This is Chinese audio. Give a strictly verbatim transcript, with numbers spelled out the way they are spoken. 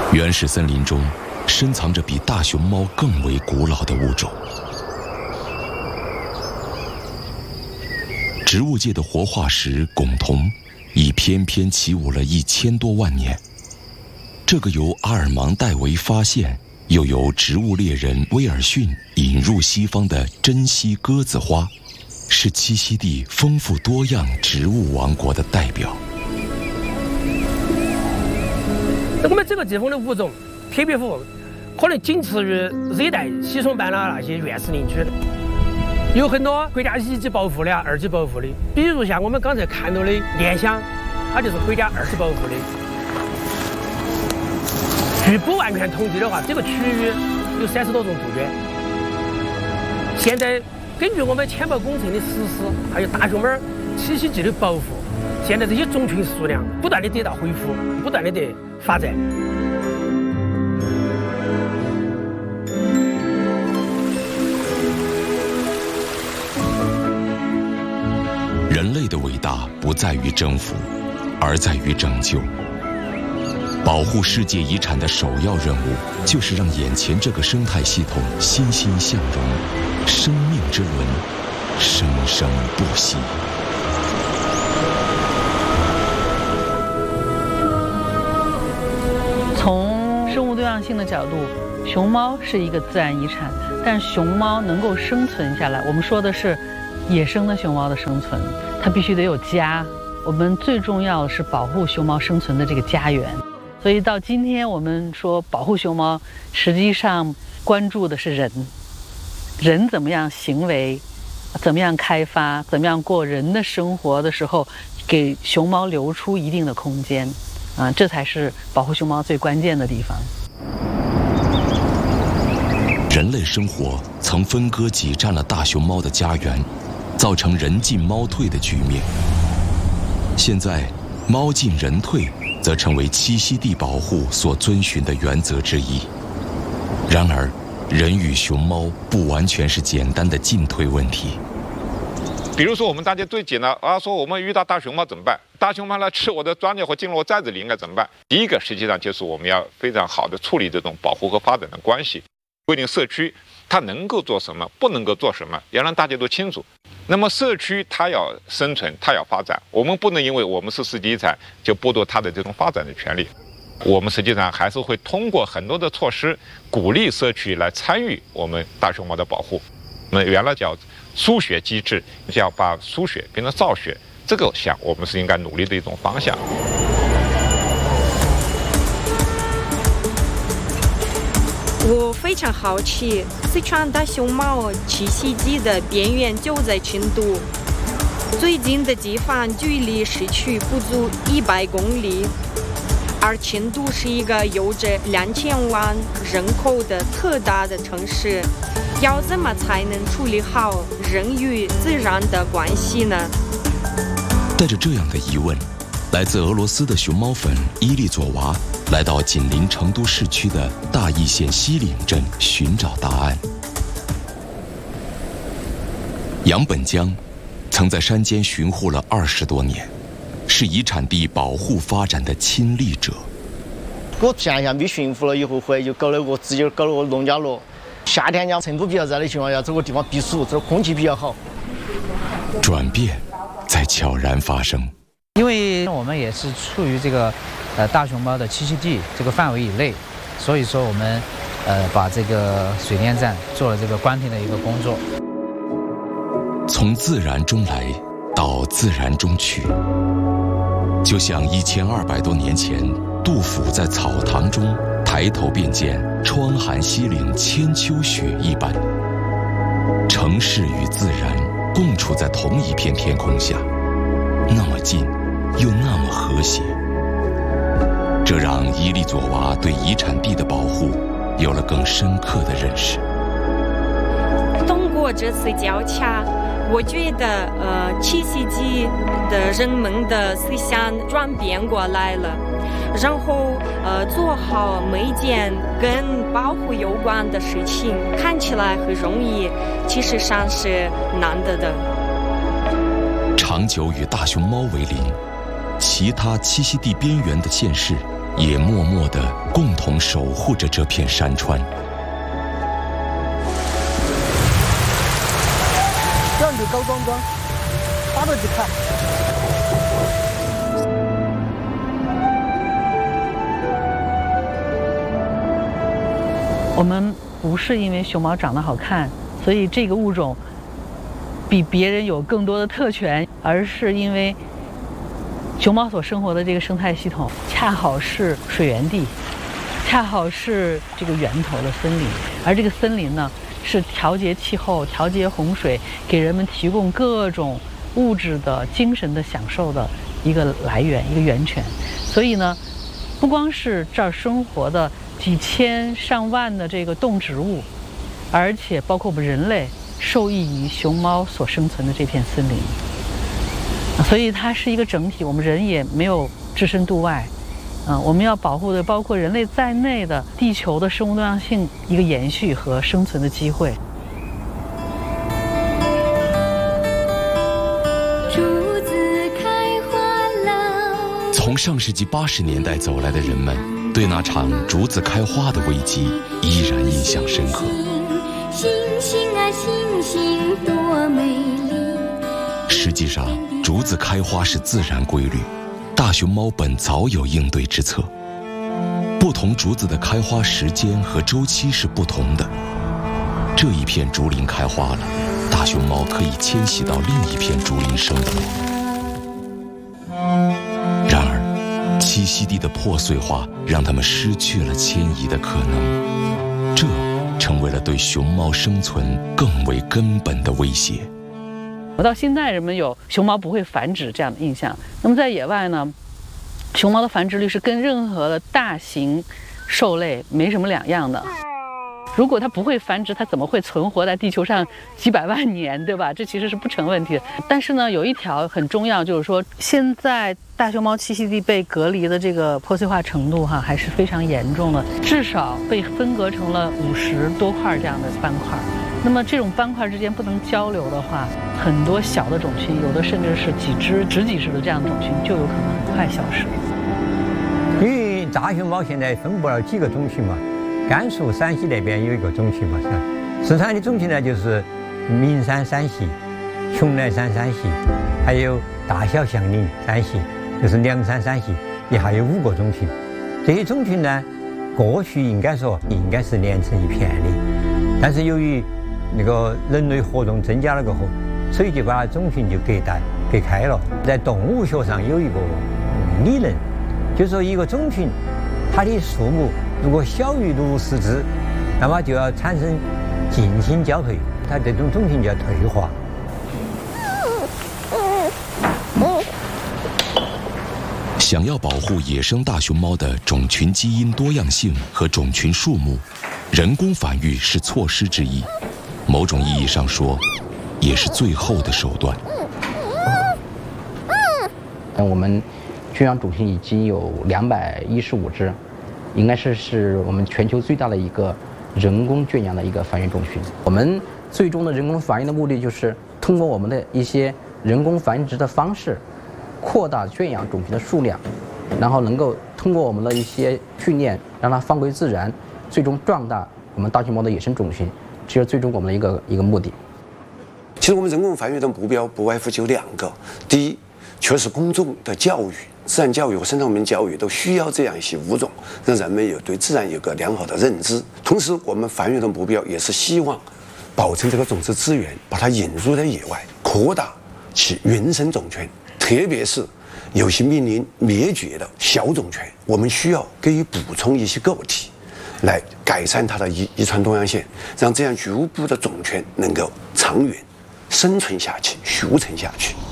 原始森林中深藏着比大熊猫更为古老的物种。植物界的活化石珙桐已翩翩起舞了一千多万年。这个由阿尔芒戴维发现，又由植物猎人威尔逊引入西方的珍稀鸽子花，是栖息地丰富多样植物王国的代表。 我们这个地方的物种特别富，可能仅次于热带稀松斑的那些原始林区。有很多国家一级保护的、二级保护的，比如像我们刚才看到的莲香，它就是国家二级保护的。据不完全统计的话，这个区域有三十多种杜鹃。现在根据我们迁保工程的实施，还有大熊猫栖息地的保护，现在这些种群数量不断的得到恢复，不断的得发展。 人类的伟大不在于征服，而在于拯救。保护世界遗产的首要任务，就是让眼前这个生态系统欣欣向荣，生命之轮生生不息。 从生物多样性的角度，熊猫是一个自然遗产，但熊猫能够生存下来，我们说的是野生的熊猫的生存，它必须得有家。我们最重要的是保护熊猫生存的这个家园。所以到今天我们说保护熊猫，实际上关注的是人，人怎么样行为，怎么样开发，怎么样过人的生活的时候，给熊猫留出一定的空间，啊，这才是保护熊猫最关键的地方。 人类生活曾分割挤占了大熊猫的家园，造成人进猫退的局面。现在，猫进人退则成为栖息地保护所遵循的原则之一。然而，人与熊猫不完全是简单的进退问题。 比如说，我们大家最简单啊，说我们遇到大熊猫怎么办？大熊猫来吃我的庄稼或进入我寨子里，应该怎么办？第一个，实际上就是我们要非常好的处理这种保护和发展的关系，规定社区它能够做什么，不能够做什么，要让大家都清楚。那么社区它要生存，它要发展，我们不能因为我们是世界遗产就剥夺它的这种发展的权利。我们实际上还是会通过很多的措施鼓励社区来参与我们大熊猫的保护。我们原来叫输血机制，就要把输血变成造血，这个想我们是应该努力的一种方向。 我非常好奇，四川大熊猫栖息地的边缘就在成都，最近的地方距离市区不足一百公里，而成都是一个有着两千万人口的特大的城市，要怎么才能处理好人与自然的关系呢？ 带着这样的疑问，来自俄罗斯的熊猫粉伊利佐娃来到紧邻成都市区的大邑县西岭镇寻找答案。杨本江曾在山间巡护了二十多年，是遗产地保护发展的亲历者。 我前下没巡护了以后，回来就搞了个自己搞了个农家乐。夏天讲成都比较热的情况下，这个地方避暑，这空气比较好。 转变在悄然发生。 因为我们也是处于这个呃大熊猫的栖息地这个范围以内，所以说我们呃把这个水电站做了这个关停的一个工作。 从自然中来到自然中去，就像一千二百多年前杜甫在草堂中抬头便见窗含西岭千秋雪一般，城市与自然共处在同一片天空下，那么近又那么和谐，这让伊利佐娃对遗产地的保护有了更深刻的认识。 通过这次调查，我觉得呃栖息地的人们的思想转变过来了，然后呃做好每件跟保护有关的事情，看起来很容易，其实上是难得的。 长久与大熊猫为邻，其他栖息地边缘的县市也默默地共同守护着这片山川。 这里高庄庄，发到去看。 我们不是因为熊猫长得好看，所以这个物种比别人有更多的特权，而是因为熊猫所生活的这个生态系统恰好是水源地，恰好是这个源头的森林，而这个森林呢是调节气候、调节洪水，给人们提供各种物质的、精神的享受的一个来源、一个源泉。所以呢，不光是这儿生活的几千上万的这个动植物，而且包括我们人类受益于熊猫所生存的这片森林。所以它是一个整体，我们人也没有置身度外。嗯、呃，我们要保护的包括人类在内的地球的生物多样性一个延续和生存的机会。 竹子开花了。 从上世纪八十年代走来的人们，对那场竹子开花的危机依然印象深刻。 星星啊星星多美丽。 实际上，竹子开花是自然规律，大熊猫本早有应对之策。不同竹子的开花时间和周期是不同的。这一片竹林开花了，大熊猫可以迁徙到另一片竹林生活。然而，栖息地的破碎化让它们失去了迁移的可能，这成为了对熊猫生存更为根本的威胁。 到现在，人们有熊猫不会繁殖这样的印象。那么在野外呢，熊猫的繁殖率是跟任何的大型兽类没什么两样的。如果它不会繁殖，它怎么会存活在地球上几百万年，对吧？这其实是不成问题的。但是呢，有一条很重要，就是说现在大熊猫栖息地被隔离的这个破碎化程度哈，还是非常严重的，至少被分割成了五十多块这样的斑块。那么这种斑块之间不能交流的话，很多小的种群，有的甚至是几只、十几只的这样的种群，就有可能很快消失。 因为大熊猫现在分布了几个种群嘛，甘肃、陕西那边有一个种群嘛，是吧？四川的种群呢，就是名山陕西、邛崃山陕西，还有大小相邻陕西，就是凉山陕西，也还有五个种群。这些种群呢，过去应该说应该是连成一片的，但是由于那个人类活动增加了过后，所以就把种群就隔代隔开了。在动物学上有一个理论，就是说一个种群它的数目如果小于六十只，那么就要产生近亲交配，它这种种群叫退化。 想要保护野生大熊猫的种群基因多样性和种群数目，人工繁育是措施之一。某种意义上说，也是最后的手段。 我们圈养种群已经有两百一十五只，应该是是我们全球最大的一个人工圈养的一个繁育种群。我们最终的人工繁育的目的就是通过我们的一些人工繁殖的方式，扩大圈养种群的数量，然后能够通过我们的一些训练，让它放归自然，最终壮大我们大熊猫的野生种群。这是最终我们的一个一个目的。 其实我们人工繁育的目标不外乎就两个：第一，确实公众的教育、自然教育和生态文明教育都需要这样一些物种，让人们有对自然有个良好的认知。同时，我们繁育的目标也是希望保存这个种子资源，把它引入到野外，扩大其原生种群，特别是有些面临灭绝的小种群，我们需要给予补充一些个体，来改善它的遗遗传多样性，让这样局部的种群能够长远生存下去、续存下去。